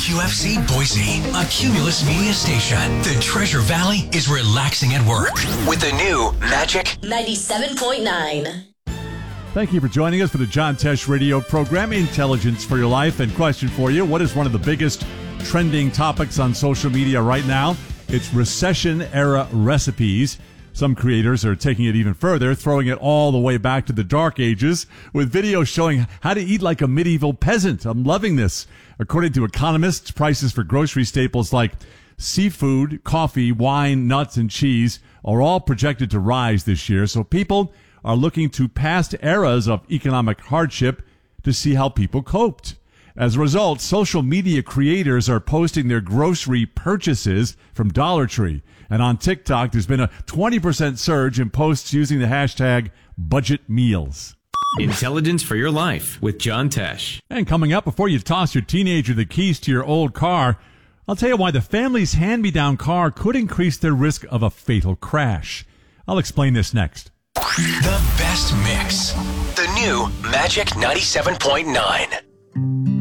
WQFC Boise, a Cumulus Media station. The Treasure Valley is relaxing at work with the new Magic 97.9. Thank you for joining us for the John Tesh radio program, Intelligence for Your Life. And question for you, what is one of the biggest trending topics on social media right now? It's recession-era recipes. Some creators are taking it even further, throwing it all the way back to the Dark Ages with videos showing how to eat like a medieval peasant. I'm loving this. According to economists, prices for grocery staples like seafood, coffee, wine, nuts, and cheese are all projected to rise this year. So people are looking to past eras of economic hardship to see how people coped. As a result, social media creators are posting their grocery purchases from Dollar Tree. And on TikTok, there's been a 20% surge in posts using the hashtag budget meals. Intelligence for Your Life with John Tesh. And coming up, before you toss your teenager the keys to your old car, I'll tell you why the family's hand-me-down car could increase their risk of a fatal crash. I'll explain this next. The best mix. The new Magic 97.9.